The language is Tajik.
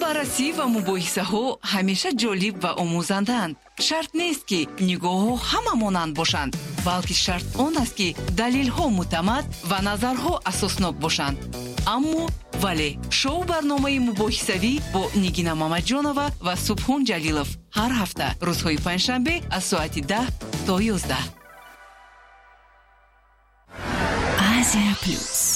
баррасӣ ва мубоҳисаҳо ҳамеша ҷолиб ва омӯзанданд. шарт нест ки нигоҳҳо ҳама монанд бошанд, балки шарт он аст ки далелҳо муътамад ва назарҳо асоснок бошанд. аммо вале шоу барномаи мубоҳисавӣ бо Нигина Мамаҷонова ва Субҳон Ҷалилов ҳар ҳафта рӯзҳои панҷшанбе аз соати 10 то 11. Азия Плюс.